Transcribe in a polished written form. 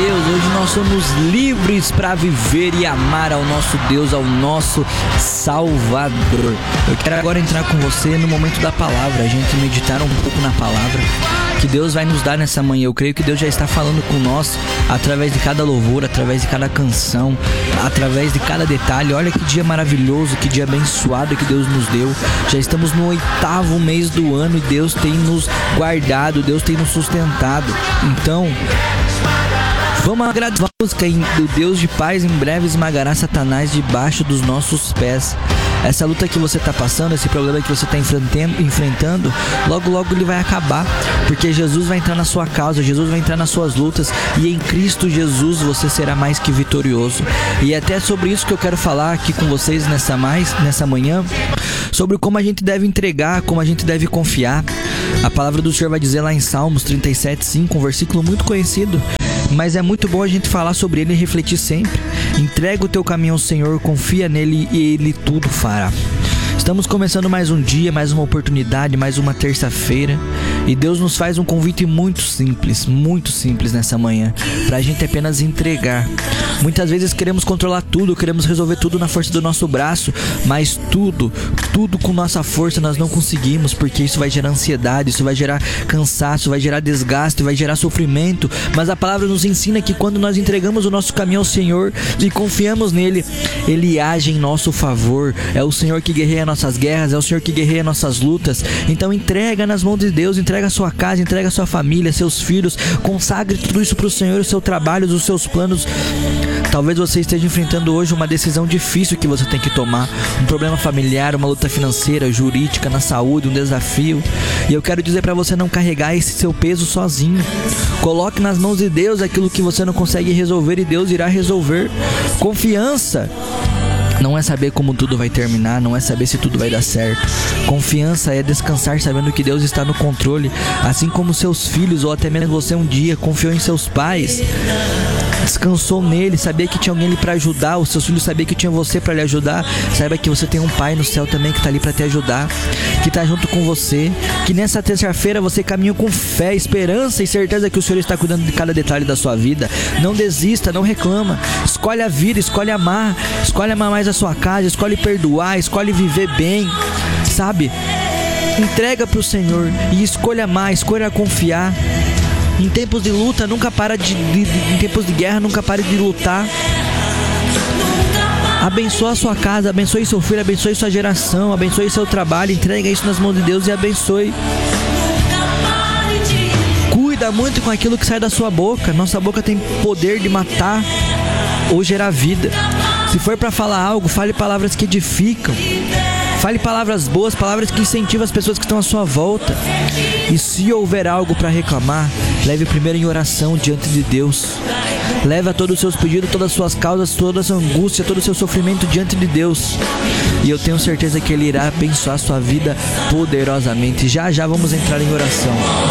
Deus, hoje nós somos livres para viver e amar ao nosso Deus, ao nosso Salvador. Eu quero agora entrar com você no momento da palavra, a gente meditar um pouco na palavra que Deus vai nos dar nessa manhã. Eu creio que Deus já está falando com nós através de cada louvor, através de cada canção, através de cada detalhe. Olha que dia maravilhoso, que dia abençoado que Deus nos deu. Já estamos no 8º mês do ano e Deus tem nos guardado, Deus tem nos sustentado. Então, vamos agradecer a música do Deus de paz, em breve esmagará Satanás debaixo dos nossos pés. Essa luta que você está passando, esse problema que você está enfrentando, logo logo ele vai acabar, porque Jesus vai entrar na sua causa, Jesus vai entrar nas suas lutas, e em Cristo Jesus você será mais que vitorioso. E é até sobre isso que eu quero falar aqui com vocês nessa manhã, sobre como a gente deve entregar, como a gente deve confiar. A palavra do Senhor vai dizer lá em Salmos 37:5, um versículo muito conhecido, mas é muito bom a gente falar sobre ele e refletir sempre. Entrega o teu caminho ao Senhor, confia nele e ele tudo fará. Estamos começando mais um dia, mais uma oportunidade, mais uma terça-feira, e Deus nos faz um convite muito simples nessa manhã, pra gente apenas entregar. Muitas vezes queremos controlar tudo, queremos resolver tudo na força do nosso braço, mas tudo com nossa força nós não conseguimos, porque isso vai gerar ansiedade, isso vai gerar cansaço, vai gerar desgaste, vai gerar sofrimento. Mas a palavra nos ensina que quando nós entregamos o nosso caminho ao Senhor e confiamos nele, ele age em nosso favor. É o Senhor que guerreia nossas guerras, é o Senhor que guerreia nossas lutas. Então entrega nas mãos de Deus, entrega a sua casa, entrega a sua família, seus filhos, consagre tudo isso para o Senhor, o seu trabalho, os seus planos. Talvez você esteja enfrentando hoje uma decisão difícil que você tem que tomar, um problema familiar, uma luta financeira, jurídica, na saúde, um desafio. E eu quero dizer para você não carregar esse seu peso sozinho. Coloque nas mãos de Deus aquilo que você não consegue resolver e Deus irá resolver. Confiança não é saber como tudo vai terminar, não é saber se tudo vai dar certo. Confiança é descansar sabendo que Deus está no controle, assim como seus filhos ou até mesmo você um dia confiou em seus pais, descansou nele, sabia que tinha alguém ali para ajudar, os seus filhos sabiam que tinha você para lhe ajudar. Saiba que você tem um pai no céu também que está ali para te ajudar, que está junto com você, que nessa terça-feira você caminha com fé, esperança e certeza que o Senhor está cuidando de cada detalhe da sua vida. Não desista, não reclama, escolhe a vida, escolhe amar mais a sua casa, escolhe perdoar, escolhe viver bem, sabe? Entrega para o Senhor e escolha mais, escolha confiar. Em tempos de luta, nunca para em tempos de guerra, nunca pare de lutar. Abençoa a sua casa, abençoe seu filho, abençoe sua geração, abençoe seu trabalho, entrega isso nas mãos de Deus e abençoe. Cuida muito com aquilo que sai da sua boca. Nossa boca tem poder de matar ou gerar vida. Se for para falar algo, fale palavras que edificam. Fale palavras boas, palavras que incentivam as pessoas que estão à sua volta. E se houver algo para reclamar, leve primeiro em oração diante de Deus. Leve todos os seus pedidos, todas as suas causas, toda a sua angústia, todo o seu sofrimento diante de Deus. E eu tenho certeza que Ele irá abençoar a sua vida poderosamente. Já vamos entrar em oração.